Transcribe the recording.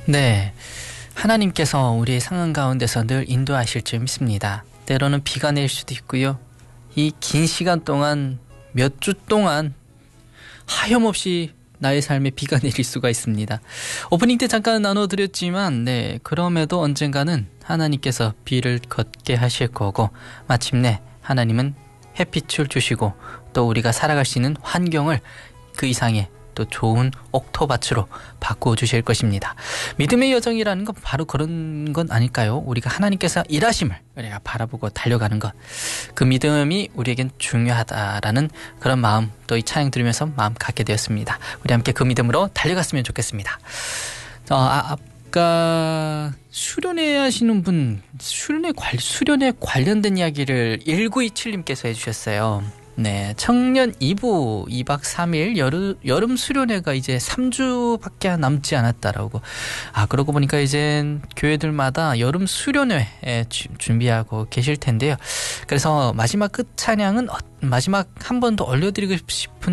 네, 하나님께서 우리의 상황 가운데서 늘 인도하실 줄 믿습니다. 때로는 비가 내릴 수도 있고요. 이 긴 시간 동안 몇 주 동안 하염없이 나의 삶에 비가 내릴 수가 있습니다. 오프닝 때 잠깐 나눠드렸지만 그럼에도 언젠가는 하나님께서 비를 걷게 하실 거고 마침내 하나님은 햇빛을 주시고 또 우리가 살아갈 수 있는 환경을 그 이상의 또 좋은 옥토밭으로 바꾸어 주실 것입니다. 믿음의 여정이라는 건 바로 그런 건 아닐까요? 우리가 하나님께서 일하심을 우리가 바라보고 달려가는 것, 그 믿음이 우리에겐 중요하다라는 그런 마음, 또 이 찬양 들으면서 마음 갖게 되었습니다. 우리 함께 그 믿음으로 달려갔으면 좋겠습니다. 아까 수련회 하시는 분, 수련회 관련된 이야기를 1927님께서 해주셨어요. 네, 청년 2부 2박 3일 여름 수련회가 이제 3주밖에 남지 않았다라고. 그러고 보니까 이제 교회들마다 여름 수련회 준비하고 계실 텐데요. 그래서 마지막 끝 찬양은 마지막 한 번 더 올려드리고 싶은